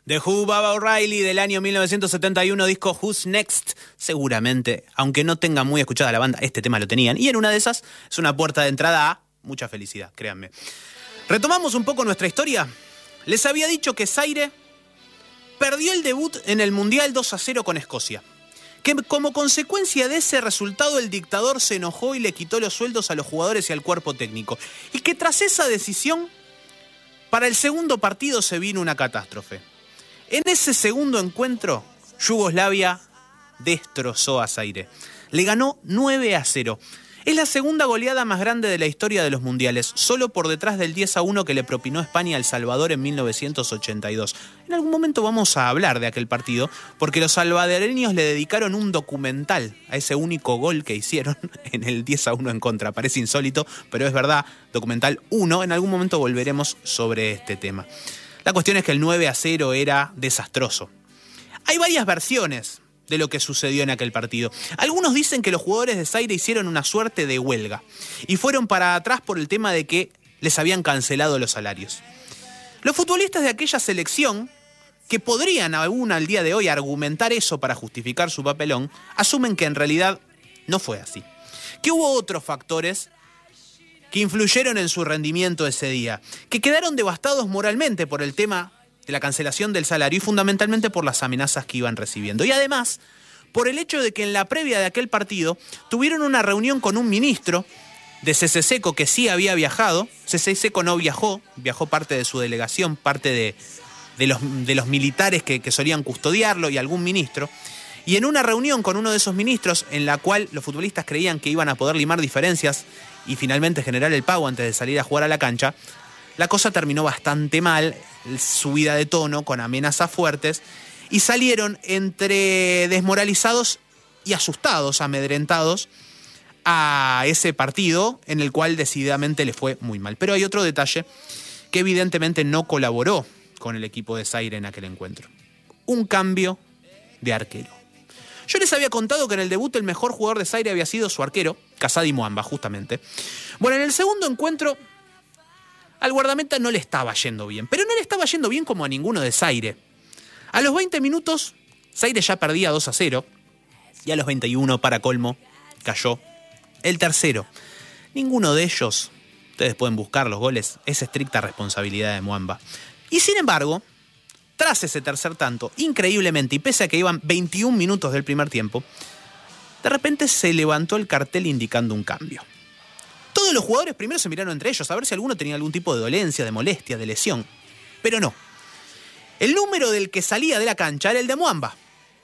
The Who, Baba O'Reilly, del año 1971, disco Who's Next. Seguramente, aunque no tengan muy escuchada la banda, este tema lo tenían. Y en una de esas es una puerta de entrada a mucha felicidad, créanme. Retomamos un poco nuestra historia. Les había dicho que Zaire perdió el debut en el Mundial 2-0 con Escocia. Que como consecuencia de ese resultado el dictador se enojó y le quitó los sueldos a los jugadores y al cuerpo técnico. Y que tras esa decisión, para el segundo partido se vino una catástrofe. En ese segundo encuentro, Yugoslavia destrozó a Zaire. Le ganó 9-0. Es la segunda goleada más grande de la historia de los mundiales, solo por detrás del 10-1 que le propinó España a El Salvador en 1982. En algún momento vamos a hablar de aquel partido, porque los salvadoreños le dedicaron un documental a ese único gol que hicieron en el 10-1 en contra. Parece insólito, pero es verdad, documental 1. En algún momento volveremos sobre este tema. La cuestión es que el 9-0 era desastroso. Hay varias versiones de lo que sucedió en aquel partido. Algunos dicen que los jugadores de Zaire hicieron una suerte de huelga y fueron para atrás por el tema de que les habían cancelado los salarios. Los futbolistas de aquella selección, que podrían aún al día de hoy argumentar eso para justificar su papelón, asumen que en realidad no fue así. Que hubo otros factores que influyeron en su rendimiento ese día, que quedaron devastados moralmente por el tema de la cancelación del salario y fundamentalmente por las amenazas que iban recibiendo. Y además, por el hecho de que en la previa de aquel partido tuvieron una reunión con un ministro de CCSECO que sí había viajado. CCSECO no viajó, viajó parte de su delegación, parte de los militares que solían custodiarlo y algún ministro. Y en una reunión con uno de esos ministros en la cual los futbolistas creían que iban a poder limar diferencias y finalmente generar el pago antes de salir a jugar a la cancha, la cosa terminó bastante mal, subida de tono, con amenazas fuertes, y salieron entre desmoralizados y asustados, amedrentados, a ese partido en el cual decididamente le fue muy mal. Pero hay otro detalle que evidentemente no colaboró con el equipo de Zaire en aquel encuentro. Un cambio de arquero. Yo les había contado que en el debut el mejor jugador de Zaire había sido su arquero, Casadi Muamba, justamente. Bueno, en el segundo encuentro al guardameta no le estaba yendo bien, pero no le estaba yendo bien como a ninguno de Zaire. A los 20 minutos, Zaire ya perdía 2-0, y a los 21, para colmo, cayó el tercero. Ninguno de ellos, ustedes pueden buscar los goles, es estricta responsabilidad de Muamba. Y sin embargo, tras ese tercer tanto, increíblemente, y pese a que iban 21 minutos del primer tiempo, de repente se levantó el cartel indicando un cambio. Todos los jugadores primero se miraron entre ellos a ver si alguno tenía algún tipo de dolencia, de molestia, de lesión. Pero no. El número del que salía de la cancha era el de Muamba.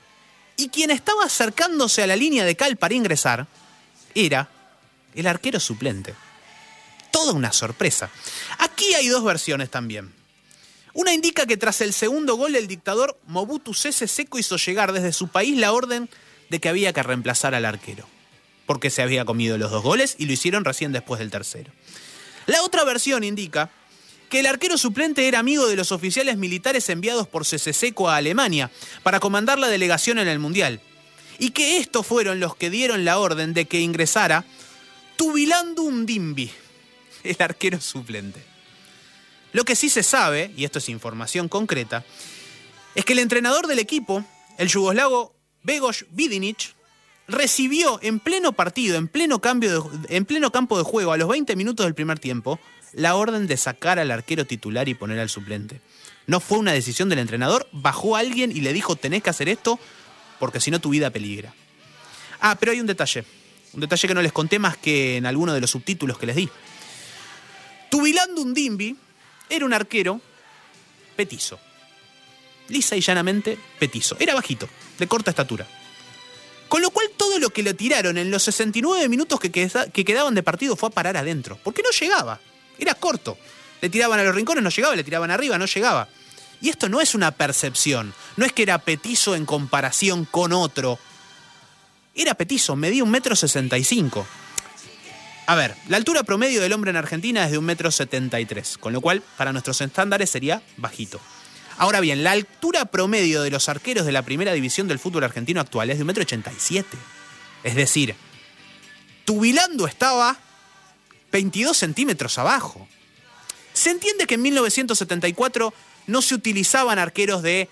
Y quien estaba acercándose a la línea de cal para ingresar era el arquero suplente. Toda una sorpresa. Aquí hay dos versiones también. Una indica que tras el segundo gol el dictador Mobutu Sese Seko hizo llegar desde su país la orden de que había que reemplazar al arquero, porque se había comido los 2 goles y lo hicieron recién después del tercero. La otra versión indica que el arquero suplente era amigo de los oficiales militares enviados por CCSECO a Alemania para comandar la delegación en el Mundial, y que estos fueron los que dieron la orden de que ingresara Tubilando Undimbi, el arquero suplente. Lo que sí se sabe, y esto es información concreta, es que el entrenador del equipo, el yugoslavo Begos Vidinic, recibió en pleno partido, en pleno campo de juego, a los 20 minutos del primer tiempo, la orden de sacar al arquero titular y poner al suplente. No fue una decisión del entrenador, bajó a alguien y le dijo: tenés que hacer esto porque si no tu vida peligra. Ah, pero hay un detalle que no les conté más que en alguno de los subtítulos que les di. Tubilando Undimbi era un arquero petizo. Lisa y llanamente petizo. Era bajito, de corta estatura. Con lo cual todo lo que le tiraron en los 69 minutos que quedaban de partido fue a parar adentro. Porque no llegaba. Era corto. Le tiraban a los rincones, no llegaba. Le tiraban arriba, no llegaba. Y esto no es una percepción. No es que era petizo en comparación con otro. Era petizo, medía 1,65 m. A ver, la altura promedio del hombre en Argentina es de 1,73 m. Con lo cual, para nuestros estándares sería bajito. Ahora bien, la altura promedio de los arqueros de la primera división del fútbol argentino actual es de 1,87 m. Es decir, Tubilando estaba 22 centímetros abajo. Se entiende que en 1974 no se utilizaban arqueros de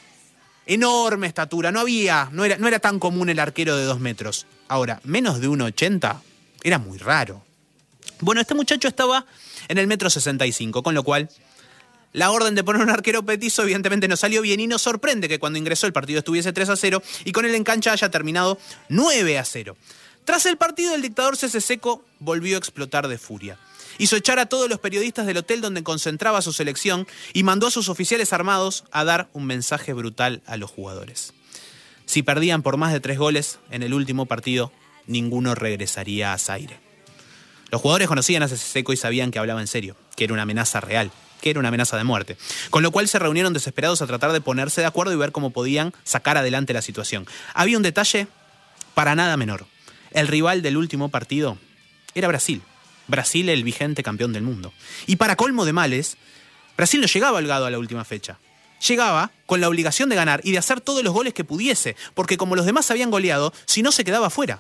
enorme estatura, no era tan común el arquero de 2 metros. Ahora, menos de 1,80 era muy raro. Bueno, este muchacho estaba en el 1,65 m, con lo cual la orden de poner un arquero petizo evidentemente no salió bien y nos sorprende que cuando ingresó el partido estuviese 3-0 y con él en cancha haya terminado 9-0. Tras el partido, el dictador Cece Seco volvió a explotar de furia. Hizo echar a todos los periodistas del hotel donde concentraba su selección y mandó a sus oficiales armados a dar un mensaje brutal a los jugadores. Si perdían por más de 3 goles en el último partido, ninguno regresaría a Zaire. Los jugadores conocían a Cece Seco y sabían que hablaba en serio, que era una amenaza real, que era una amenaza de muerte. Con lo cual se reunieron desesperados a tratar de ponerse de acuerdo y ver cómo podían sacar adelante la situación. Había un detalle para nada menor. El rival del último partido era Brasil. Brasil, el vigente campeón del mundo. Y para colmo de males, Brasil no llegaba holgado a la última fecha. Llegaba con la obligación de ganar y de hacer todos los goles que pudiese, porque como los demás habían goleado, si no se quedaba fuera.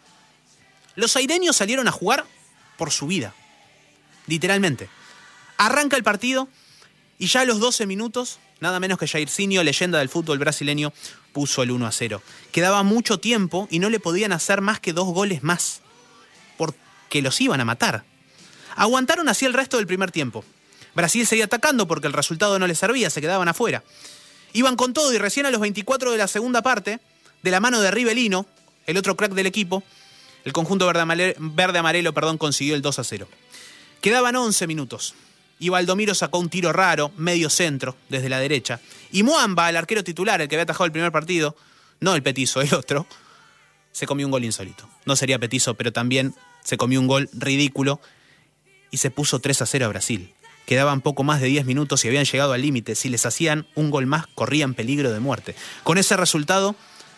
Los zaireños salieron a jugar por su vida. Literalmente. Arranca el partido y ya a los 12 minutos, nada menos que Jairzinho, leyenda del fútbol brasileño, puso el 1-0. Quedaba mucho tiempo y no le podían hacer más que 2 goles más, porque los iban a matar. Aguantaron así el resto del primer tiempo. Brasil seguía atacando porque el resultado no les servía, se quedaban afuera. Iban con todo y recién a los 24 de la segunda parte, de la mano de Rivelino, el otro crack del equipo, el conjunto verde-amarelo consiguió el 2-0. Quedaban 11 minutos. Y Valdomiro sacó un tiro raro, medio centro, desde la derecha. Y Muamba, el arquero titular, el que había atajado el primer partido, no el petizo, el otro, se comió un gol insólito. No sería petizo, pero también se comió un gol ridículo y se puso 3-0 a Brasil. Quedaban poco más de 10 minutos y habían llegado al límite. Si les hacían un gol más, corrían peligro de muerte. Con ese resultado,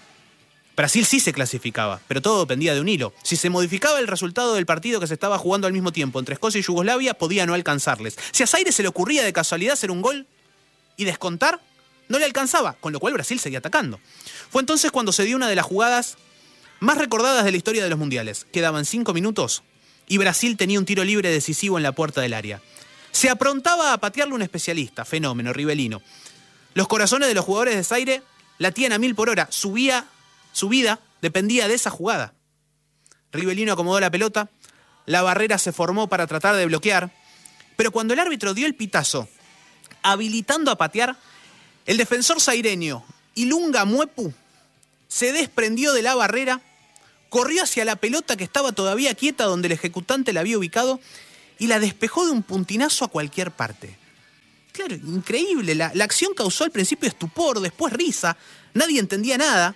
Brasil sí se clasificaba, pero todo dependía de un hilo. Si se modificaba el resultado del partido que se estaba jugando al mismo tiempo entre Escocia y Yugoslavia, podía no alcanzarles. Si a Zaire se le ocurría de casualidad hacer un gol y descontar, no le alcanzaba, con lo cual Brasil seguía atacando. Fue entonces cuando se dio una de las jugadas más recordadas de la historia de los mundiales. Quedaban 5 minutos y Brasil tenía un tiro libre decisivo en la puerta del área. Se aprontaba a patearle un especialista, fenómeno, Rivelino. Los corazones de los jugadores de Zaire latían a 1000 por hora. Su vida dependía de esa jugada. Rivelino acomodó la pelota, la barrera se formó para tratar de bloquear, pero cuando el árbitro dio el pitazo, habilitando a patear, el defensor zaireño Ilunga Mwepu se desprendió de la barrera, corrió hacia la pelota que estaba todavía quieta donde el ejecutante la había ubicado y la despejó de un puntinazo a cualquier parte. Claro, increíble. La acción causó al principio estupor, después risa, nadie entendía nada.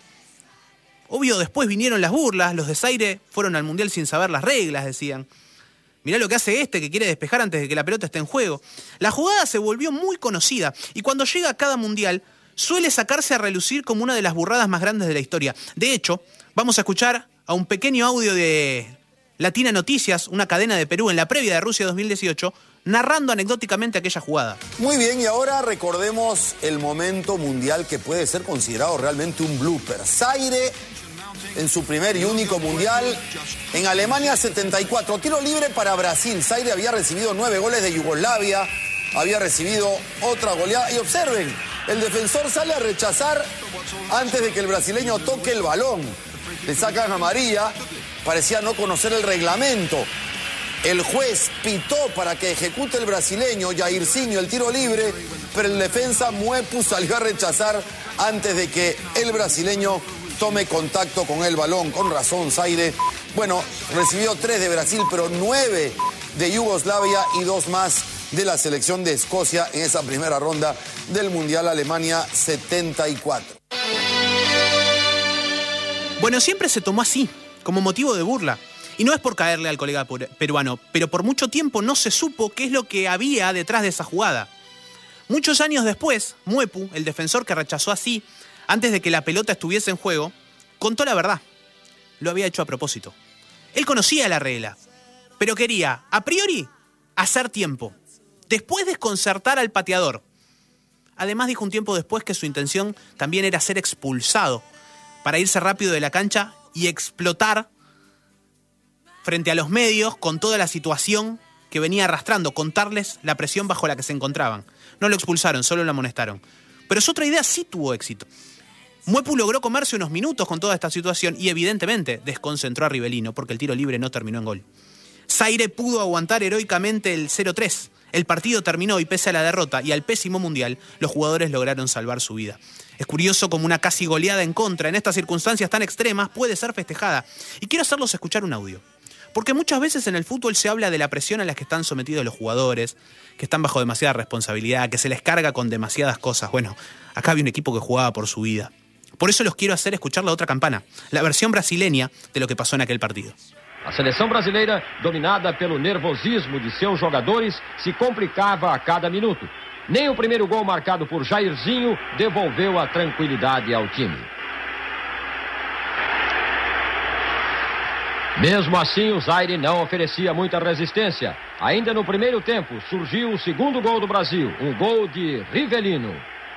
Obvio, después vinieron las burlas, los de Zaire fueron al Mundial sin saber las reglas, decían. Mirá lo que hace este que quiere despejar antes de que la pelota esté en juego. La jugada se volvió muy conocida y cuando llega a cada Mundial suele sacarse a relucir como una de las burradas más grandes de la historia. De hecho, vamos a escuchar a un pequeño audio de Latina Noticias, una cadena de Perú en la previa de Rusia 2018, narrando anecdóticamente aquella jugada. Muy bien, y ahora recordemos el momento mundial que puede ser considerado realmente un blooper. Zaire en su primer y único mundial en Alemania 74. Tiro libre para Brasil. Zaire había recibido 9 goles de Yugoslavia, había recibido otra goleada. Y observen, el defensor sale a rechazar antes de que el brasileño toque el balón. Le sacan amarilla, parecía no conocer el reglamento. El juez pitó para que ejecute el brasileño, Jairzinho, el tiro libre, pero el defensa Mwepu salió a rechazar antes de que el brasileño tome contacto con el balón. Con razón, Zaire, bueno, recibió 3 de Brasil, pero 9 de Yugoslavia y 2 más de la selección de Escocia en esa primera ronda del Mundial Alemania 74. Bueno, siempre se tomó así, como motivo de burla. Y no es por caerle al colega peruano, pero por mucho tiempo no se supo qué es lo que había detrás de esa jugada. Muchos años después, Mwepu, el defensor que rechazó así, antes de que la pelota estuviese en juego, contó la verdad. Lo había hecho a propósito. Él conocía la regla, pero quería, a priori, hacer tiempo. Después desconcertar al pateador. Además dijo un tiempo después que su intención también era ser expulsado, para irse rápido de la cancha y explotar frente a los medios con toda la situación que venía arrastrando, contarles la presión bajo la que se encontraban. No lo expulsaron, solo lo amonestaron. Pero su otra idea sí tuvo éxito. Mwepu logró comerse unos minutos con toda esta situación y evidentemente desconcentró a Rivellino porque el tiro libre no terminó en gol. Zaire pudo aguantar heroicamente el 0-3. El partido terminó y pese a la derrota y al pésimo mundial, los jugadores lograron salvar su vida. Es curioso como una casi goleada en contra en estas circunstancias tan extremas puede ser festejada. Y quiero hacerlos escuchar un audio. Porque muchas veces en el fútbol se habla de la presión a la que están sometidos los jugadores, que están bajo demasiada responsabilidad, que se les carga con demasiadas cosas. Bueno, acá había un equipo que jugaba por su vida. Por eso los quiero hacer escuchar la otra campana, la versión brasileña de lo que pasó en aquel partido. A seleção brasileira, dominada pelo nervosismo de seus jogadores, se complicava a cada minuto. Nem o primeiro gol marcado por Jairzinho devolveu a tranquilidade ao time. Mesmo assim, o Zaire não oferecia muita resistência. Ainda no primeiro tempo, surgiu o segundo gol do Brasil, um gol de Rivellino.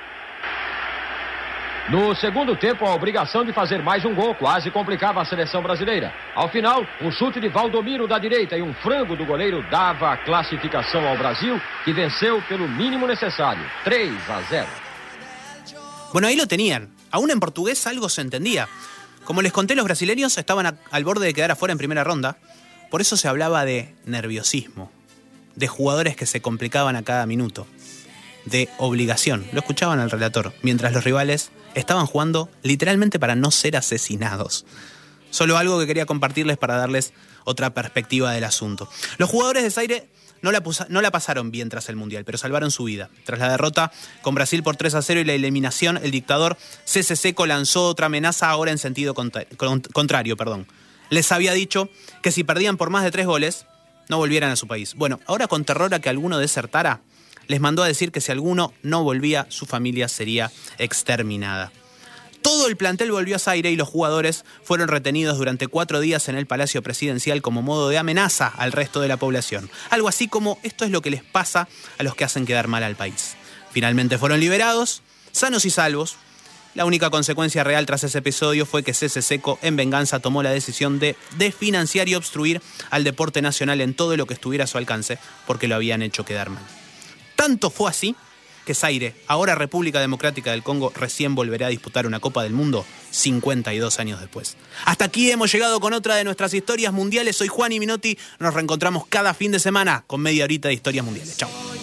No segundo tempo, a obrigação de fazer mais um gol quase complicava a seleção brasileira. Ao final, um chute de Valdomiro da direita e um frango do goleiro dava a classificação ao Brasil, que venceu pelo mínimo necessário, 3-0. Bueno, ahí lo tenían. Aún en portugués algo se entendía. Como les conté, los brasileños estaban al borde de quedar afuera en primera ronda. Por eso se hablaba de nerviosismo, de jugadores que se complicaban a cada minuto, de obligación. Lo escuchaban al relator, mientras los rivales estaban jugando literalmente para no ser asesinados. Solo algo que quería compartirles para darles otra perspectiva del asunto. Los jugadores de Zaire no la pasaron bien tras el Mundial, pero salvaron su vida. Tras la derrota con Brasil por 3-0 y la eliminación, el dictador C.C. Seco lanzó otra amenaza ahora en sentido contrario. Les había dicho que si perdían por más de 3 goles, no volvieran a su país. Bueno, ahora con terror a que alguno desertara, les mandó a decir que si alguno no volvía, su familia sería exterminada. Todo el plantel volvió a Zaire y los jugadores fueron retenidos durante 4 días en el Palacio Presidencial como modo de amenaza al resto de la población. Algo así como esto es lo que les pasa a los que hacen quedar mal al país. Finalmente fueron liberados, sanos y salvos. La única consecuencia real tras ese episodio fue que C.C. Seco, en venganza, tomó la decisión de desfinanciar y obstruir al deporte nacional en todo lo que estuviera a su alcance porque lo habían hecho quedar mal. Tanto fue así que Zaire, ahora República Democrática del Congo, recién volverá a disputar una Copa del Mundo 52 años después. Hasta aquí hemos llegado con otra de nuestras historias mundiales. Soy Juan y Minotti. Nos reencontramos cada fin de semana con media horita de historias mundiales. Chau.